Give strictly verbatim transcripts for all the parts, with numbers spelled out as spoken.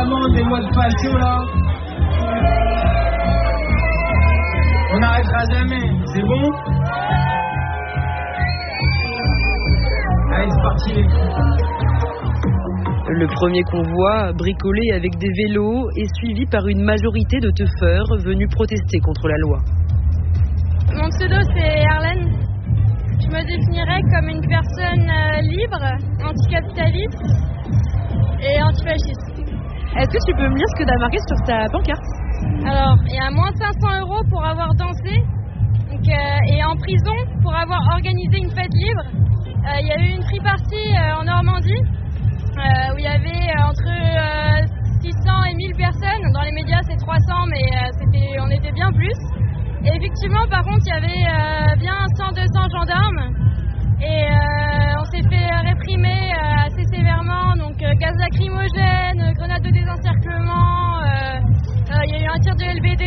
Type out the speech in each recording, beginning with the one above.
vraiment des modes faciaux là. On n'arrêtera jamais, c'est bon? Allez, c'est parti les filles. Le premier convoi, bricolé avec des vélos, est suivi par une majorité de teufeurs venus protester contre la loi. Mon pseudo c'est Arlène. Je me définirais comme une personne euh, libre, anticapitaliste et antifasciste. Est-ce que tu peux me lire ce que tu as marqué sur ta pancarte? Alors, il y a moins cinq cents euros pour avoir dansé donc, euh, et en prison pour avoir organisé une fête libre. Euh, il y a eu une free party euh, en Normandie. Euh, où il y avait euh, entre euh, six cents et mille personnes. Dans les médias, c'est trois cents, mais euh, c'était, on était bien plus. Et effectivement, par contre, il y avait euh, bien cent deux cents gendarmes. Et euh, on s'est fait réprimer euh, assez sévèrement. Donc, euh, gaz lacrymogène, grenades de désencerclement. Euh, euh, il y a eu un tir de L B D,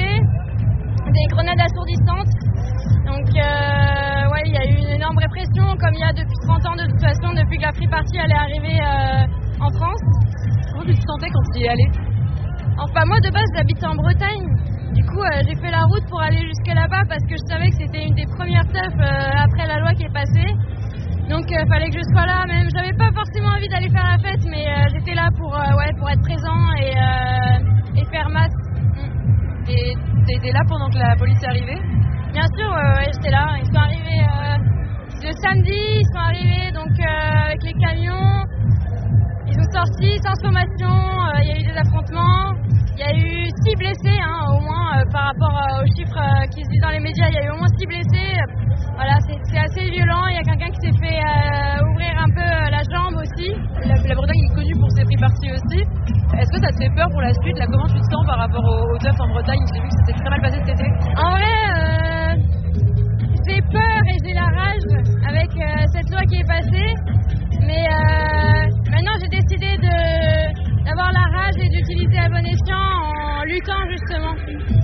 des grenades assourdissantes. Donc, euh, ouais, il y a eu une énorme répression, comme il y a depuis trente ans de toute façon, depuis que la Free Party elle est arrivée euh, en France. Comment tu te sentais quand tu y es allée? Enfin, moi de base j'habitais en Bretagne. Du coup, euh, j'ai fait la route pour aller jusque là-bas parce que je savais que c'était une des premières teufs euh, après la loi qui est passée. Donc, il euh, fallait que je sois là. Même, j'avais pas forcément envie d'aller faire la fête, mais euh, j'étais là pour, euh, ouais, pour être présent et, euh, et faire masse. Mm. Et t'étais là pendant que la police est arrivée? Bien sûr, euh, ouais, j'étais là. Ils sont arrivés euh, le samedi, ils sont arrivés donc euh, avec les camions. Ils ont sorti sans sommation. Il euh, y a eu des affrontements. Il y a eu six blessés, hein, au moins euh, par rapport euh, aux chiffres euh, qui se disent dans les médias. Il y a eu au moins six blessés. Voilà, c'est, c'est assez violent. Il y a quelqu'un qui s'est fait euh, ouvrir un peu euh, la jambe aussi. La, la Bretagne est connue pour ses free parties aussi. Est-ce que ça te fait peur pour la suite là? Comment tu te sens par rapport aux, aux teufs en Bretagne? J'ai vu que c'était très mal passé cet été. En vrai, euh, j'ai peur et j'ai la rage avec euh, cette loi qui est passée. Mais euh, maintenant, j'ai décidé de, d'avoir la rage et d'utiliser à bon escient en luttant justement.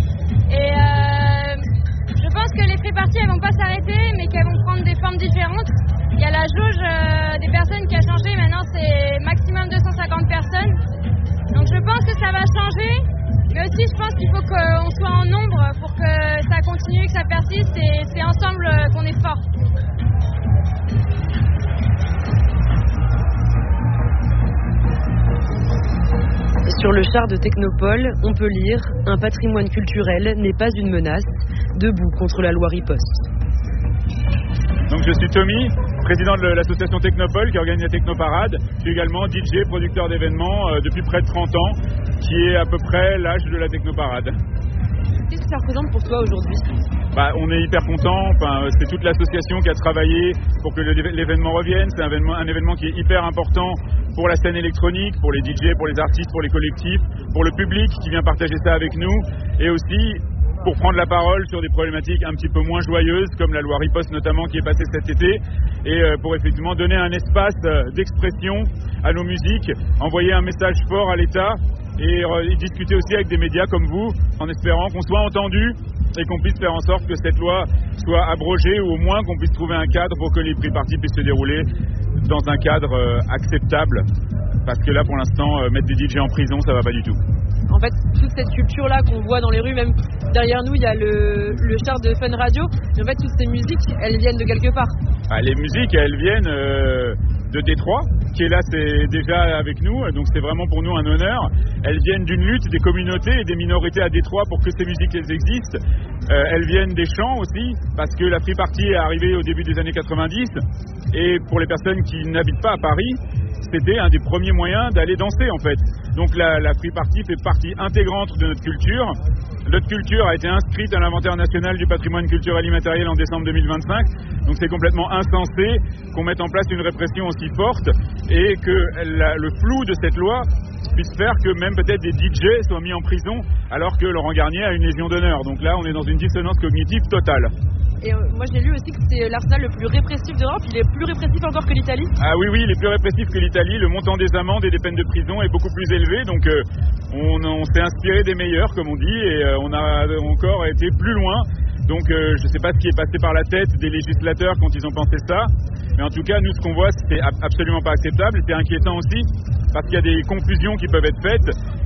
Et euh, je pense que les free parties, elles vont pas s'arrêter, mais qu'elles vont prendre des formes différentes. Il y a la jauge euh, des personnes qui a changé. Maintenant, c'est maximum deux cent cinquante personnes. Donc je pense que ça va changer, mais aussi je pense qu'il faut qu'on soit en nombre pour que ça continue, que ça persiste, et c'est ensemble qu'on est fort. Sur le char de Technopole, on peut lire « Un patrimoine culturel n'est pas une menace, debout contre la loi riposte ». Donc je suis Tommy, président de l'association Technopole qui organise la Technoparade. Je suis également D J, producteur d'événements euh, depuis près de trente ans, qui est à peu près l'âge de la Technoparade. Qu'est-ce que ça représente pour toi aujourd'hui? Bah, on est hyper content. Enfin, c'est toute l'association qui a travaillé pour que l'événement revienne. C'est un événement, un événement qui est hyper important pour la scène électronique, pour les D J, pour les artistes, pour les collectifs, pour le public qui vient partager ça avec nous, et aussi pour prendre la parole sur des problématiques un petit peu moins joyeuses, comme la loi riposte notamment qui est passée cet été, et pour effectivement donner un espace d'expression à nos musiques, envoyer un message fort à l'État, et, et discuter aussi avec des médias comme vous, en espérant qu'on soit entendu et qu'on puisse faire en sorte que cette loi soit abrogée, ou au moins qu'on puisse trouver un cadre pour que les free parties puissent se dérouler dans un cadre euh, acceptable, parce que là pour l'instant euh, mettre des D J en prison, ça va pas du tout. En fait, toute cette culture là qu'on voit dans les rues, même derrière nous il y a le, le char de Fun Radio, et en fait toutes ces musiques elles viennent de quelque part. Ah, les musiques elles viennent euh, de Détroit, qui est là c'est déjà avec nous, donc c'est vraiment pour nous un honneur. Elles viennent d'une lutte des communautés et des minorités à Détroit pour que ces musiques elles existent. Euh, elles viennent des chants aussi, parce que la free party est arrivée au début des années quatre-vingt-dix, et pour les personnes qui n'habitent pas à Paris, c'était un des premiers moyens d'aller danser en fait. Donc la, la free party fait partie intégrante de notre culture. Notre culture a été inscrite à l'inventaire national du patrimoine culturel immatériel en décembre deux mille vingt-cinq. Donc c'est complètement insensé qu'on mette en place une répression aussi forte et que la, le flou de cette loi puisse faire que même peut-être des D J soient mis en prison alors que Laurent Garnier a une légion d'honneur. Donc là on est dans une dissonance cognitive totale. Et euh, moi j'ai lu aussi que c'est l'arsenal le plus répressif d'Europe, il est plus répressif encore que l'Italie. Ah oui, oui, il est plus répressif que l'Italie, le montant des amendes et des peines de prison est beaucoup plus élevé, donc euh, on, on s'est inspiré des meilleurs comme on dit, et euh, on a encore été plus loin, donc euh, je ne sais pas ce qui est passé par la tête des législateurs quand ils ont pensé ça, mais en tout cas nous ce qu'on voit c'est absolument pas acceptable, c'est inquiétant aussi, parce qu'il y a des confusions qui peuvent être faites,